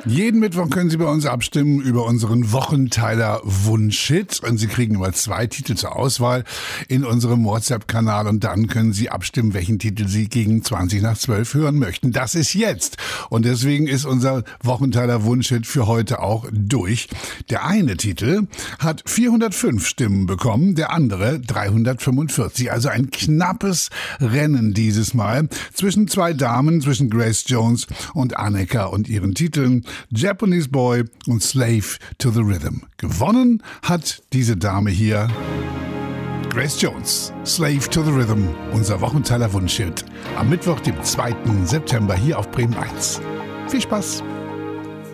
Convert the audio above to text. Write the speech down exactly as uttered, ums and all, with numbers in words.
Jeden Mittwoch können Sie bei uns abstimmen über unseren Wochenteiler Wunschhit. Und Sie kriegen immer zwei Titel zur Auswahl in unserem WhatsApp-Kanal. Und dann können Sie abstimmen, welchen Titel Sie gegen zwanzig nach zwölf hören möchten. Das ist jetzt. Und deswegen ist unser Wochenteiler Wunschhit für heute auch durch. Der eine Titel hat vierhundertfünf Stimmen bekommen, der andere dreihundertfünfundvierzig. Also ein knappes Rennen dieses Mal zwischen zwei Damen, zwischen Grace Jones und Annika und ihren Titeln Japanese Boy und Slave to the Rhythm. Gewonnen hat diese Dame hier, Grace Jones, Slave to the Rhythm, unser Wochenteiler Wunschhit. Am Mittwoch, dem zweiten September hier auf Bremen eins. Viel Spaß!